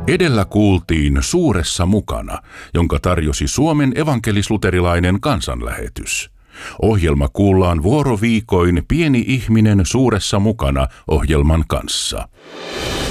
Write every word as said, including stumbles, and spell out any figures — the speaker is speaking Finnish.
Edellä kuultiin Suuressa mukana, jonka tarjosi Suomen evankelis-luterilainen kansanlähetys. Ohjelma kuullaan vuoroviikoin Pieni ihminen suuressa mukana -ohjelman kanssa.